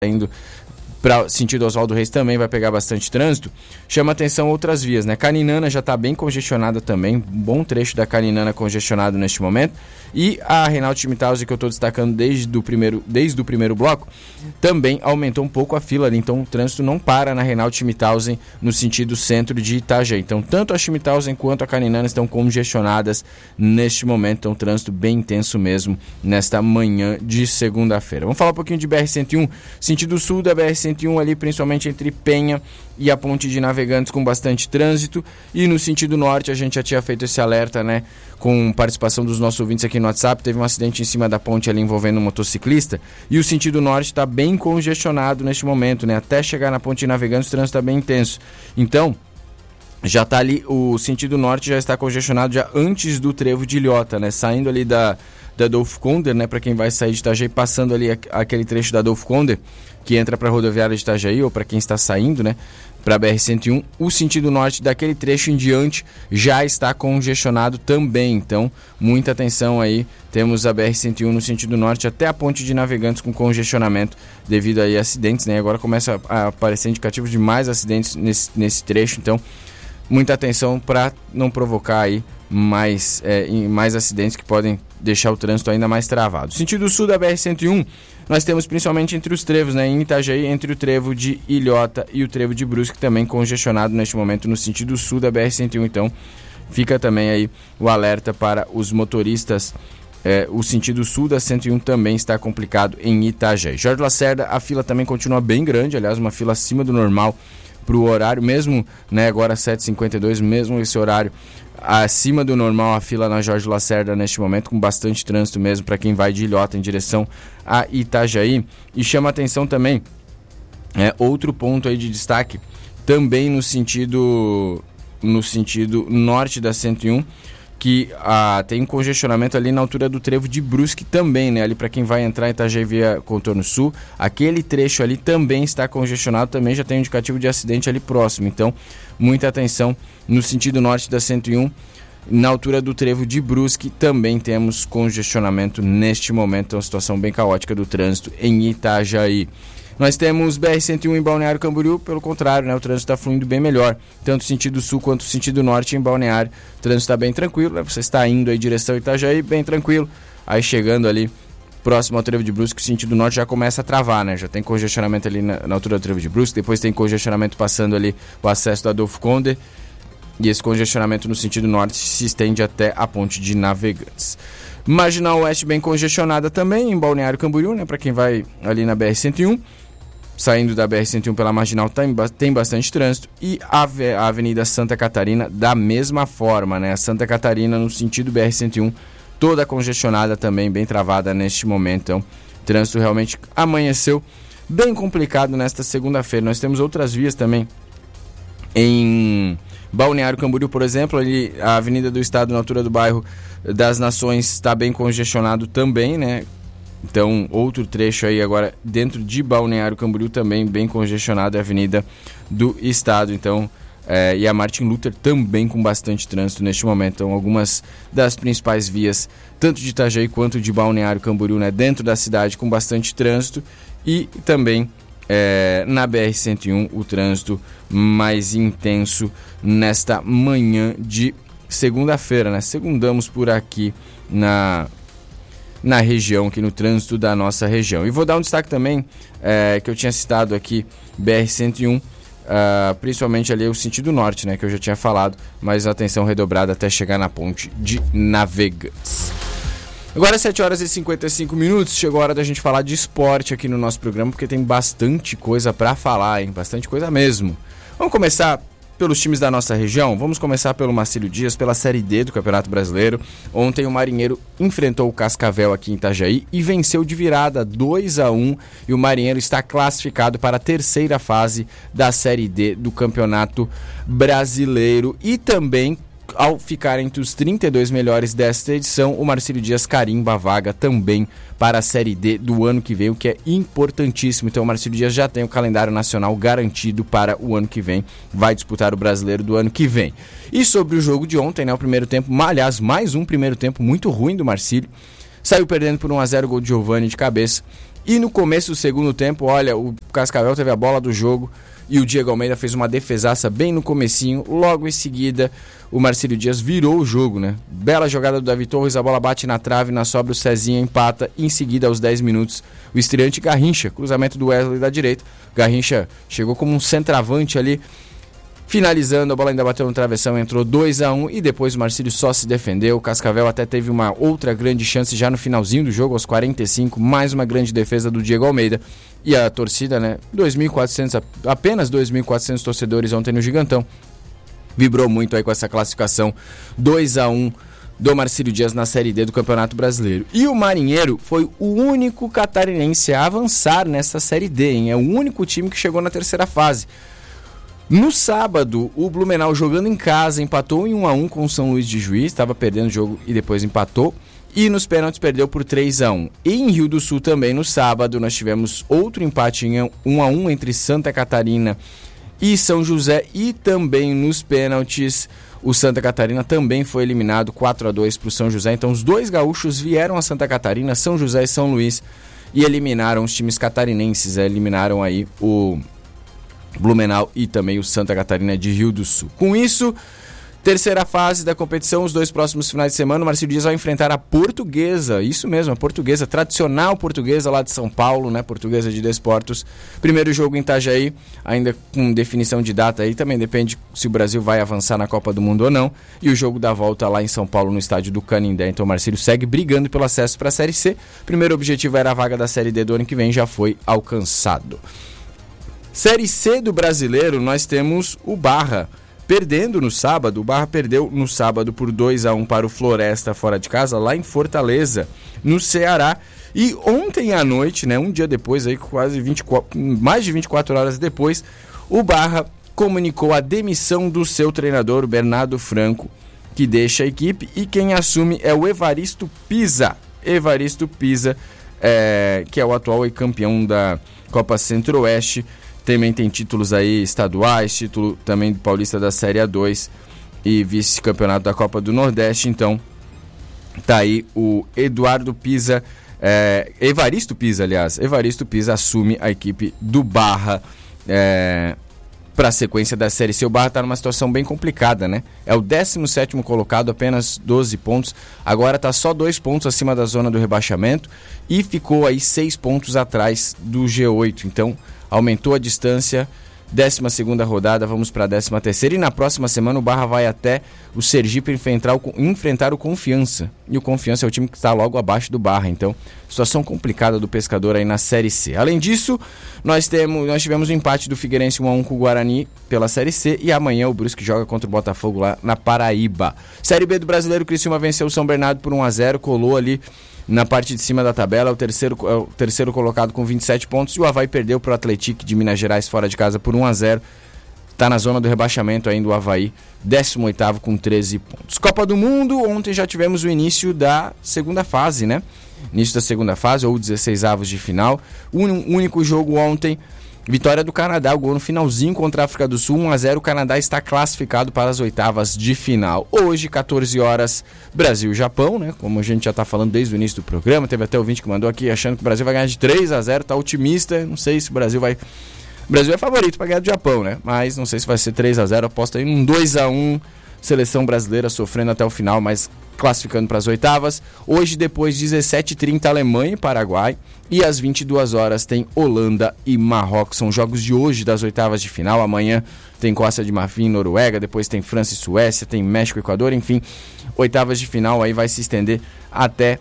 indo para sentido Oswaldo Reis também vai pegar bastante trânsito. Chama atenção outras vias, né? Caninana já está bem congestionada também, um bom trecho da Caninana congestionado neste momento. E a Reinaldo Schmidhausen, que eu estou destacando desde o primeiro bloco, também aumentou um pouco a fila ali. Então o trânsito não para na Reinaldo Schmidhausen no sentido centro de Itajaí. Então tanto a Schmidhausen quanto a Caninana estão congestionadas neste momento. Então trânsito bem intenso mesmo nesta manhã de segunda-feira. Vamos falar um pouquinho de BR-101, sentido sul da BR-101 ali, principalmente entre Penha e a Ponte de Navegantes, com bastante trânsito. E no sentido norte a gente já tinha feito esse alerta, né, com participação dos nossos ouvintes aqui no WhatsApp. Teve um acidente em cima da ponte ali envolvendo um motociclista, e o sentido norte está bem congestionado neste momento, né? Até chegar na Ponte de Navegantes o trânsito está bem intenso. Então já está ali, o sentido norte já está congestionado já antes do trevo de Ilhota, né? Saindo ali da Adolfo Konder, né? Para quem vai sair de Itajaí, passando ali aquele trecho da Adolfo Konder, que entra para a rodoviária de Itajaí, ou para quem está saindo, né, para a BR-101, o sentido norte daquele trecho em diante já está congestionado também. Então, muita atenção aí. Temos a BR-101 no sentido norte até a Ponte de Navegantes com congestionamento devido aí a acidentes, né? Agora começa a aparecer indicativos de mais acidentes nesse trecho. Então, muita atenção para não provocar aí mais acidentes que podem deixar o trânsito ainda mais travado. Sentido sul da BR-101, nós temos principalmente entre os trevos, né, em Itajaí, entre o trevo de Ilhota e o trevo de Brusque, também congestionado neste momento no sentido sul da BR-101. Então fica também aí o alerta para os motoristas. O sentido sul da 101 também está complicado em Itajaí. Jorge Lacerda, a fila também continua bem grande, aliás, uma fila acima do normal para o horário, mesmo, né, agora 7h52, mesmo esse horário acima do normal, a fila na Jorge Lacerda neste momento, com bastante trânsito mesmo para quem vai de Ilhota em direção a Itajaí. E chama atenção também, outro ponto aí de destaque, também no sentido norte da 101, que tem um congestionamento ali na altura do trevo de Brusque também, né? Ali para quem vai entrar em Itajaí via contorno sul, aquele trecho ali também está congestionado, também já tem um indicativo de acidente ali próximo. Então, muita atenção no sentido norte da 101, na altura do trevo de Brusque também temos congestionamento neste momento, é uma situação bem caótica do trânsito em Itajaí. Nós temos BR-101 em Balneário Camboriú, pelo contrário, né, o trânsito está fluindo bem melhor, tanto sentido sul quanto sentido norte em Balneário. O trânsito está bem tranquilo, né? Você está indo aí em direção a Itajaí, bem tranquilo, aí chegando ali próximo ao trevo de Brusque, o sentido norte já começa a travar, né? Já tem congestionamento ali na altura do trevo de Brusque, depois tem congestionamento passando ali o acesso da Adolfo Konder, e esse congestionamento no sentido norte se estende até a Ponte de Navegantes. Marginal Oeste bem congestionada também em Balneário Camboriú, né? Para quem vai ali na BR-101. Saindo da BR-101 pela Marginal tem bastante trânsito, e a Avenida Santa Catarina da mesma forma, né? A Santa Catarina no sentido BR-101 toda congestionada também, bem travada neste momento. Então, o trânsito realmente amanheceu bem complicado nesta segunda-feira. Nós temos outras vias também em Balneário Camboriú, por exemplo, ali a Avenida do Estado na altura do bairro das Nações está bem congestionado também, né? Então, outro trecho aí agora dentro de Balneário Camboriú também bem congestionado, é a Avenida do Estado. Então, e a Martin Luther também com bastante trânsito neste momento. Então, algumas das principais vias, tanto de Itajaí quanto de Balneário Camboriú, né, dentro da cidade com bastante trânsito, e também na BR-101 o trânsito mais intenso nesta manhã de segunda-feira, né? Segundamos por aqui na região, aqui no trânsito da nossa região. E vou dar um destaque também, que eu tinha citado aqui, BR-101, principalmente ali o sentido norte, né, que eu já tinha falado, mas atenção redobrada até chegar na Ponte de Navegantes. Agora 7h55, chegou a hora da gente falar de esporte aqui no nosso programa, porque tem bastante coisa para falar, hein? Bastante coisa mesmo. Vamos começar pelos times da nossa região. Vamos começar pelo Marcílio Dias, pela Série D do Campeonato Brasileiro. Ontem o Marinheiro enfrentou o Cascavel aqui em Itajaí e venceu de virada 2-1, e o Marinheiro está classificado para a terceira fase da Série D do Campeonato Brasileiro. E também, ao ficar entre os 32 melhores desta edição, o Marcílio Dias carimba a vaga também para a Série D do ano que vem, o que é importantíssimo. Então o Marcílio Dias já tem o calendário nacional garantido para o ano que vem, vai disputar o Brasileiro do ano que vem. E sobre o jogo de ontem, né, o primeiro tempo, aliás, mais um primeiro tempo muito ruim do Marcílio. Saiu perdendo por 1-0, gol de Giovani de cabeça, E no começo do segundo tempo, olha, o Cascavel teve a bola do jogo e o Diego Almeida fez uma defesaça bem no comecinho. Logo em seguida, o Marcílio Dias virou o jogo, né? Bela jogada do Davi Torres, a bola bate na trave, na sobra o Cezinha empata. Em seguida, aos 10 minutos, o estreante Garrincha, cruzamento do Wesley da direita. Garrincha chegou como um centroavante ali, finalizando, a bola ainda bateu no travessão, entrou 2-1 e depois o Marcílio só se defendeu. O Cascavel até teve uma outra grande chance já no finalzinho do jogo, aos 45, mais uma grande defesa do Diego Almeida. E a torcida, né, 2.400, apenas 2.400 torcedores ontem no Gigantão, vibrou muito aí com essa classificação 2-1 do Marcílio Dias na Série D do Campeonato Brasileiro. E o Marinheiro foi o único catarinense a avançar nessa Série D, hein? É o único time que chegou na terceira fase. No sábado, o Blumenau, jogando em casa, empatou em 1-1 com o São Luís de Juiz, estava perdendo o jogo e depois empatou, e nos pênaltis perdeu por 3-1. E em Rio do Sul também, no sábado, nós tivemos outro empate em 1-1 entre Santa Catarina e São José, e também nos pênaltis o Santa Catarina também foi eliminado 4-2 para o São José. Então os dois gaúchos vieram a Santa Catarina, São José e São Luís, e eliminaram os times catarinenses, eliminaram aí o Blumenau e também o Santa Catarina de Rio do Sul. Com isso, terceira fase da competição, os dois próximos finais de semana, o Marcílio Dias vai enfrentar a Portuguesa, isso mesmo, a Portuguesa, tradicional Portuguesa lá de São Paulo, né, Portuguesa de Desportos. Primeiro jogo em Itajaí, ainda com definição de data aí, também depende se o Brasil vai avançar na Copa do Mundo ou não, e o jogo da volta lá em São Paulo, no estádio do Canindé. Então o Marcílio segue brigando pelo acesso para a Série C. Primeiro objetivo era a vaga da Série D do ano que vem, já foi alcançado. Série C do Brasileiro, nós temos o Barra perdendo no sábado. O Barra perdeu no sábado por 2-1 para o Floresta fora de casa, lá em Fortaleza, no Ceará. E ontem à noite, né, um dia depois, aí, mais de 24 horas depois, o Barra comunicou a demissão do seu treinador, Bernardo Franco, que deixa a equipe, e quem assume é o Evaristo Pisa. Evaristo Pisa, que é o atual campeão da Copa Centro-Oeste. Também tem títulos aí estaduais, título também do Paulista da Série A2 e vice-campeonato da Copa do Nordeste. Então, tá aí o Evaristo Pisa, Evaristo Pisa assume a equipe do Barra para a sequência da Série C. O Barra está numa situação bem complicada, né? É o 17º colocado, apenas 12 pontos. Agora está só 2 pontos acima da zona do rebaixamento e ficou aí 6 pontos atrás do G8. Então, aumentou a distância. 12ª rodada, vamos para a 13ª. E na próxima semana o Barra vai até o Sergipe enfrentar o Confiança. E o Confiança é o time que está logo abaixo do Barra. Então, situação complicada do Pescador aí na Série C. Além disso, nós tivemos o empate do Figueirense 1-1 com o Guarani pela Série C. E amanhã o Brusque joga contra o Botafogo lá na Paraíba. Série B do Brasileiro, o Criciúma venceu o São Bernardo por 1-0. Colou ali na parte de cima da tabela, é o terceiro colocado com 27 pontos. E o Avaí perdeu para o Atlético de Minas Gerais fora de casa por 1-0. Está na zona do rebaixamento ainda o Avaí, 18º com 13 pontos. Copa do Mundo, ontem já tivemos o início da segunda fase, né? Início da segunda fase, ou 16avos de final. Único jogo ontem, vitória do Canadá, o gol no finalzinho contra a África do Sul, 1-0. O Canadá está classificado para as oitavas de final. Hoje, 14 horas, Brasil e Japão, né? Como a gente já está falando desde o início do programa, teve até ouvinte que mandou aqui achando que o Brasil vai ganhar de 3-0, tá otimista, não sei se o Brasil vai... O Brasil é favorito para ganhar do Japão, né? Mas não sei se vai ser 3-0, aposta aí num 2-1, seleção brasileira sofrendo até o final, mas classificando para as oitavas. Hoje, depois, 17h30, Alemanha e Paraguai. E às 22 horas tem Holanda e Marrocos. São jogos de hoje das oitavas de final. Amanhã tem Costa de Marfim e Noruega. Depois tem França e Suécia. Tem México e Equador. Enfim, oitavas de final aí vai se estender até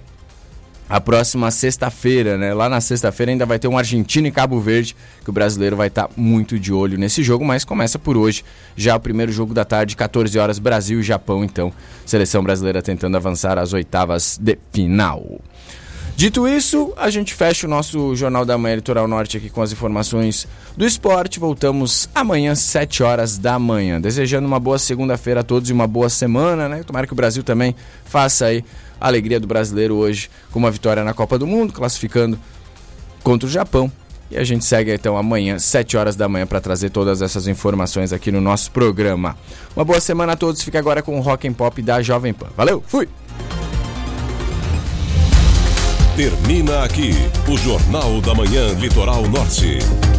a próxima sexta-feira, né? Lá na sexta-feira ainda vai ter um Argentina e Cabo Verde, que o brasileiro vai estar muito de olho nesse jogo, mas começa por hoje, já o primeiro jogo da tarde, 14 horas, Brasil e Japão, então, seleção brasileira tentando avançar às oitavas de final. Dito isso, a gente fecha o nosso Jornal da Manhã Litoral Norte aqui com as informações do esporte. Voltamos amanhã, 7 horas da manhã. Desejando uma boa segunda-feira a todos e uma boa semana, né? Tomara que o Brasil também faça aí a alegria do brasileiro hoje com uma vitória na Copa do Mundo, classificando contra o Japão. E a gente segue então amanhã, 7 horas da manhã, para trazer todas essas informações aqui no nosso programa. Uma boa semana a todos. Fica agora com o Rock and Pop da Jovem Pan. Valeu, fui! Termina aqui o Jornal da Manhã Litoral Norte.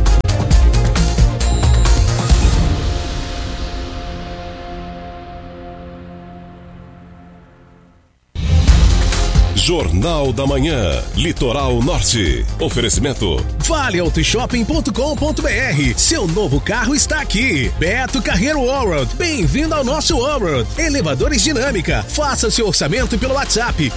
Jornal da Manhã, Litoral Norte. Oferecimento ValeAutoShopping.com.br. Seu novo carro está aqui. Beto Carreiro Allroad. Bem-vindo ao nosso Allroad. Elevadores Dinâmica. Faça seu orçamento pelo WhatsApp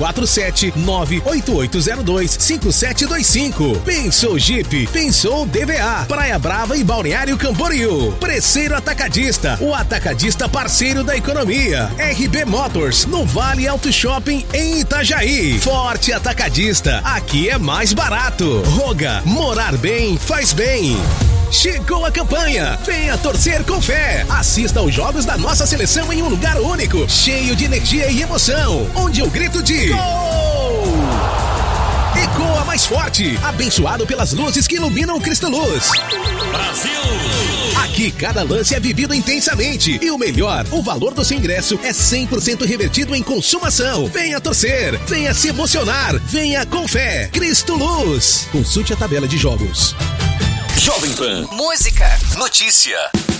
47988025725. Pensou Jeep. Pensou DVA. Praia Brava e Balneário Camboriú. Presseiro Atacadista. O atacadista parceiro da economia. RB Motors. No Vale Auto Shopping em Itajaí. Forte Atacadista, aqui é mais barato. Roga, morar bem faz bem. Chegou a campanha, venha torcer com fé. Assista aos jogos da nossa seleção em um lugar único, cheio de energia e emoção, onde eu grito de gol! Ecoa mais forte, abençoado pelas luzes que iluminam o Cristo Luz. Brasil! Aqui cada lance é vivido intensamente. E o melhor, o valor do seu ingresso é 100% revertido em consumação. Venha torcer, venha se emocionar, venha com fé. Cristo Luz. Consulte a tabela de jogos. Jovem Pan. Música. Notícia.